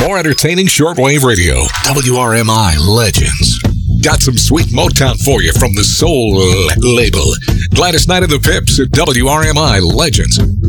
More entertaining shortwave radio. WRMI Legends. Got some sweet Motown for you from the Soul label. Gladys Knight and the Pips at WRMI Legends.